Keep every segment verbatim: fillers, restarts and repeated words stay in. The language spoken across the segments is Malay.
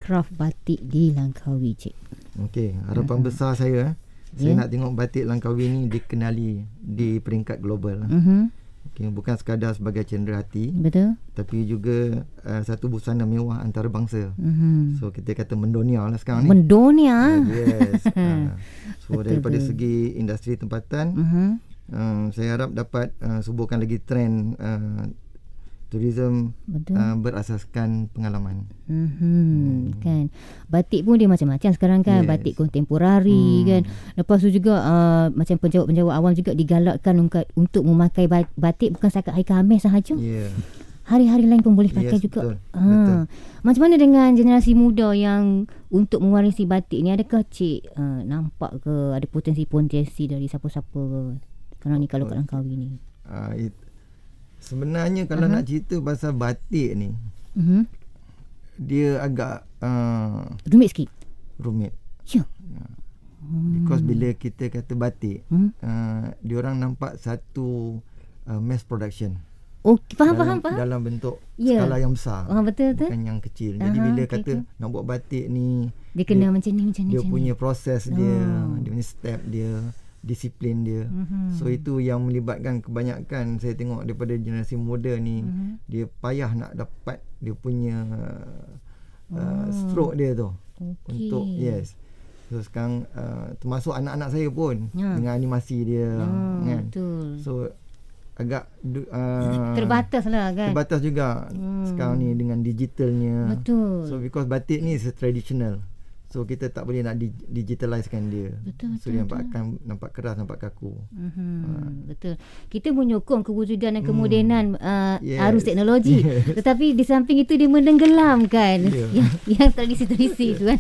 kraft batik di Langkawi, Cik? Okey, harapan uh-huh. besar saya, saya yeah. nak tengok batik Langkawi ni dikenali di peringkat global. Uh-huh. Okay, bukan sekadar sebagai cenderahati, betul, tapi juga uh, satu busana mewah antarabangsa. Uh-huh. So kita kata mendunia lah sekarang ni. Mendunia. Uh, yes. uh, so betul, daripada betul. segi industri tempatan, uh-huh. uh, saya harap dapat uh, suburkan lagi trend uh, tourism uh, berasaskan pengalaman. Mm-hmm. Hmm. Kan, batik pun dia macam-macam sekarang kan. Yes. Batik kontemporari, hmm. kan. Lepas tu juga uh, macam penjawat-penjawat awam juga digalakkan untuk, untuk memakai batik bukan setakat hari Khamis sahaja. Yeah. Hari-hari lain pun boleh pakai, yes, juga. Betul. Ha. Betul. Macam mana dengan generasi muda yang untuk mewarisi batik ni? Adakah Cik uh, nampak ke ada potensi-potensi dari siapa-siapa sekarang ni kalau kat Langkawi ni? Uh, it, Sebenarnya kalau uh-huh. nak cerita pasal batik ni, uh-huh. dia agak uh, rumit sikit. Rumit. Ya. Yeah. Because hmm. bila kita kata batik, hmm? uh, diorang nampak satu uh, mass production. Oh, faham, dalam, faham, faham. Dalam bentuk yeah. skala yang besar. Oh, betul, betul. Bukan yang kecil. Jadi uh-huh, bila okay, kata okay. nak buat batik ni, dia kena dia, macam ni, macam ni. Dia macam punya ni. proses dia, oh. dia punya step dia, disiplin dia. Mm-hmm. So itu yang melibatkan kebanyakan saya tengok daripada generasi muda ni, mm-hmm. dia payah nak dapat dia punya uh, oh. stroke dia tu. Okay. Untuk yes. So sekarang uh, termasuk anak-anak saya pun yeah. dengan animasi dia, oh, kan. Betul. So agak uh, terbatas lah kan. Terbatas juga hmm. sekarang ni dengan digitalnya. Betul. So because batik ni is traditional. So kita tak boleh nak digitalizekan dia. Betul, so betul, dia nampak, kan, nampak keras, nampak kaku. Mm-hmm. Uh. Betul. Kita menyokong kewujudan dan kemodenan mm. uh, yes. arus teknologi. Yes. Tetapi di samping itu dia menenggelamkan yeah. yang, yang tradisi-tradisi tu kan.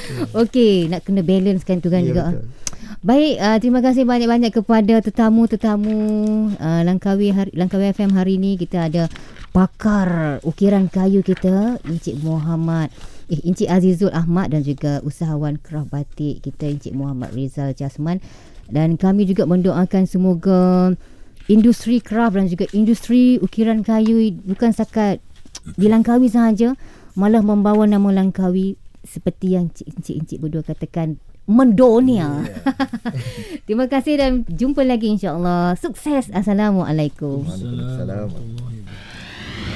Okey, nak kena balancekan tu kan yeah, juga. Betul. Baik, uh, terima kasih banyak-banyak kepada tetamu-tetamu uh, Langkawi hari, Langkawi F M hari ini. Kita ada pakar ukiran kayu kita, Encik Muhammad Eh, Encik Azizul Ahmad, dan juga usahawan kraft batik kita, Encik Muhammad Rizal Jasman. Dan kami juga mendoakan semoga industri kraft dan juga industri ukiran kayu bukan setakat di Langkawi sahaja, malah membawa nama Langkawi seperti yang Encik-encik berdua katakan, mendunia. Yeah. Terima kasih dan jumpa lagi insya-Allah. Sukses. Assalamualaikum. Waalaikumsalam.